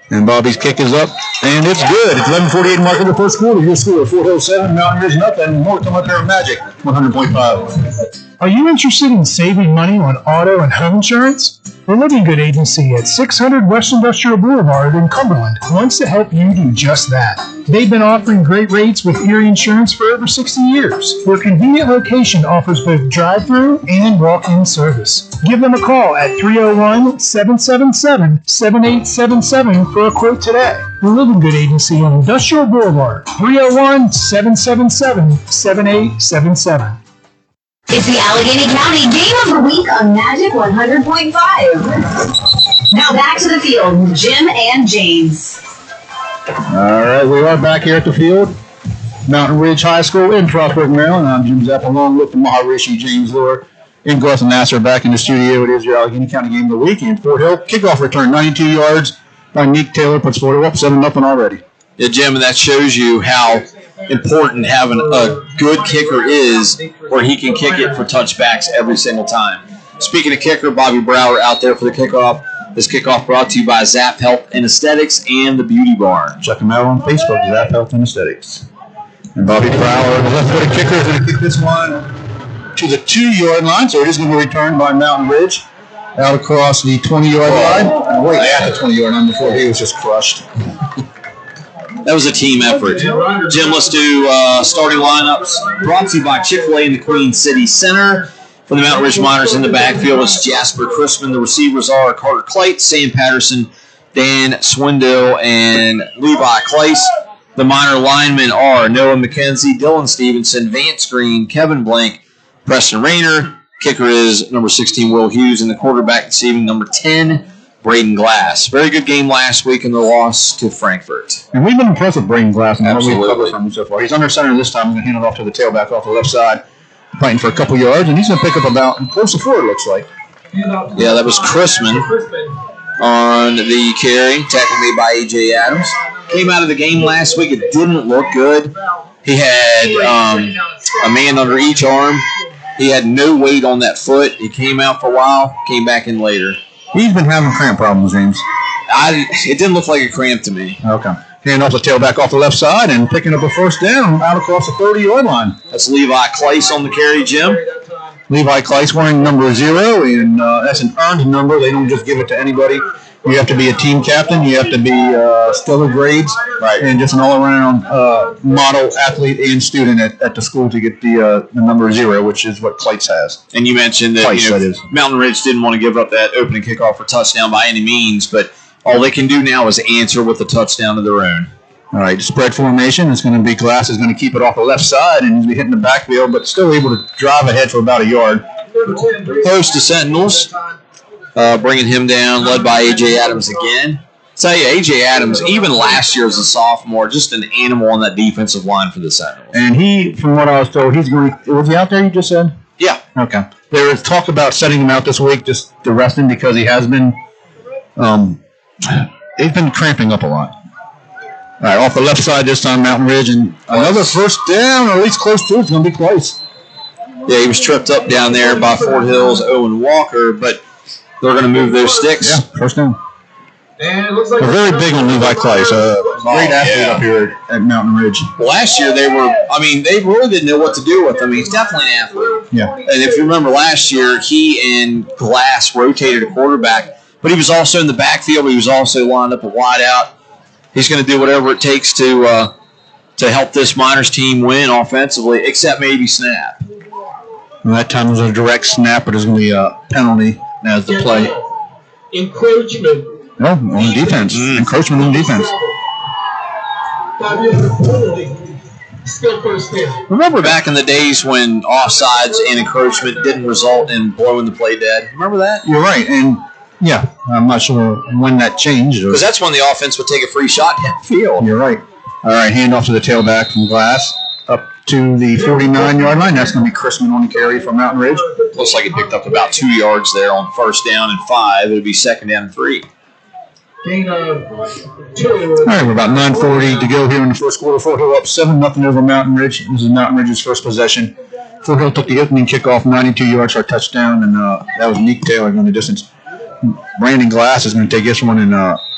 And Bobby's kick is up, and it's good. It's 11:48 mark in the first quarter. Your score, Fort Hill 7, Mountain Ridge nothing. More come up here in Magic, 100.5. Are you interested in saving money on auto and home insurance? The Living Good Agency at 600 West Industrial Boulevard in Cumberland wants to help you do just that. They've been offering great rates with Erie Insurance for over 60 years. Their convenient location offers both drive-through and walk-in service. Give them a call at 301-777-7877 for a quote today. The Living Good Agency on Industrial Boulevard, 301-777-7877. It's the Allegheny County Game of the Week on Magic 100.5. Now back to the field with Jim and James. All right, we are back here at the field. Mountain Ridge High School in Frostburg, Maryland. I'm Jim Zapp along with the Maharishi James Lure and Garth Nasser back in the studio. It is your Allegheny County Game of the Week in Fort Hill. Kickoff return, 92 yards by Nick Taylor. Puts Fort Hill up 7-0 already. Yeah, Jim, and that shows you how important having a good kicker is, where he can kick it for touchbacks every single time. Speaking of kicker, Bobby Brower out there for the kickoff. This kickoff brought to you by Zapp Health and Aesthetics and the Beauty Barn. Check them out on Facebook, Zapp Health and Aesthetics. And Bobby Brower, the left-footed kicker, is going to kick this one to the 2-yard line, so it is going to be returned by Mountain Ridge out across the 20-yard line. Wait, at the 20-yard line before he was just crushed. That was a team effort. Jim, let's do starting lineups. Brought to you by Chick-fil-A in the Queen City Center. For the Mountain Ridge Miners in the backfield is Jasper Chrisman. The receivers are Carter Clate, Sam Patterson, Dan Swindell, and Levi Clace. The minor linemen are Noah McKenzie, Dylan Stevenson, Vance Green, Kevin Blank, Preston Rayner. Kicker is number 16, Will Hughes, and the quarterback receiving number 10, Braden Glass. Very good game last week in the loss to Frankfurt. And we've been impressed with Braden Glass and what we've covered from him so far. He's under center this time. He's going to hand it off to the tailback off the left side, fighting for a couple yards, and he's going to pick up about close to 4, it looks like. Yeah, that was Chrisman on the carry, tackled made by A.J. Adams. Came out of the game last week. It didn't look good. He had a man under each arm. He had no weight on that foot. He came out for a while, came back in later. He's been having cramp problems, James. It didn't look like a cramp to me. Okay. Hand off the tailback off the left side and picking up a first down out across the 30-yard line. That's Levi Clace on the carry, Jim. Levi Clace wearing number 0, and that's an earned number. They don't just give it to anybody. You have to be a team captain. You have to be stellar grades, right, and just an all-around model athlete and student at the school to get the number 0, which is what Clates has. And you mentioned that, Mountain Ridge didn't want to give up that opening kickoff for touchdown by any means, but all they can do now is answer with a touchdown of their own. All right, spread formation. It's going to be Glass is going to keep it off the left side, and he's going to be hitting the backfield, but still able to drive ahead for about a yard. Host to Sentinels. Bringing him down, led by A.J. Adams again. Tell you, A.J. Adams, even last year as a sophomore, just an animal on that defensive line for the Sentinels. And he, from what I was told, he's going to – was he out there, you just said? Yeah. Okay. There is talk about setting him out this week just to rest him because he has been he's been cramping up a lot. All right, off the left side this time, Mountain Ridge, and another first down, or at least close to it. It's going to be close. Yeah, he was tripped up down there by Fort Hill's Owen Walker, but – they're going to move their sticks. Yeah, first down. And it looks like they're very big on Levi Clace. Great athlete up here at Mountain Ridge. Last year they really didn't know what to do with him. He's definitely an athlete. Yeah. And if you remember last year, he and Glass rotated a quarterback, but he was also in the backfield. He was also lined up a wide out. He's going to do whatever it takes to help this Miners team win offensively, except maybe snap. Well, that time was a direct snap, but there's going to be a penalty as the play. Encroachment. No, on defense. Encroachment on defense. Remember back in the days when offsides and encroachment didn't result in blowing the play dead? Remember that? You're right. And, yeah, I'm not sure when that changed. Because that's when the offense would take a free shot down the field. You're right. All right, hand off to the tailback from Glass. Up to the 49-yard line. That's going to be Chrisman on the carry from Mountain Ridge. Looks like he picked up about 2 yards there on first down and 5. It'll be second down and 3. Gain of 2. All right, we're about 9:40 to go here in the first quarter. Fort Hill up 7-0 over Mountain Ridge. This is Mountain Ridge's first possession. Fort Hill took the opening kickoff, 92 yards for a touchdown, and that was Nick Taylor going the distance. Brandon Glass is going to take this one and